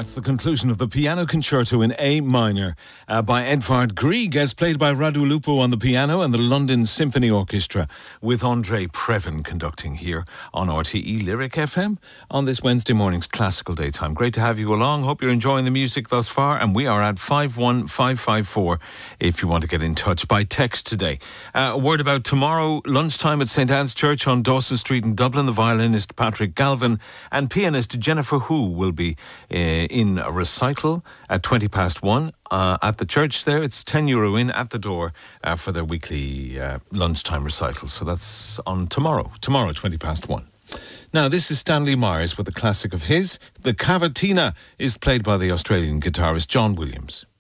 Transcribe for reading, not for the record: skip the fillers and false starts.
That's the conclusion of the Piano Concerto in A minor by Edvard Grieg, as played by Radu Lupo on the piano and the London Symphony Orchestra, with Andre Previn conducting here on RTE Lyric FM on this Wednesday morning's Classical Daytime. Great to have you along. Hope you're enjoying the music thus far, and we are at 51554 if you want to get in touch by text today. A word about tomorrow lunchtime at St Anne's Church on Dawson Street in Dublin. The violinist Patrick Galvin and pianist Jennifer Hu will be in a recital at 1:20 at the church there. It's €10 in at the door for their weekly lunchtime recital. So that's on tomorrow 1:20. Now, this is Stanley Myers with a classic of his. The Cavatina is played by the Australian guitarist John Williams.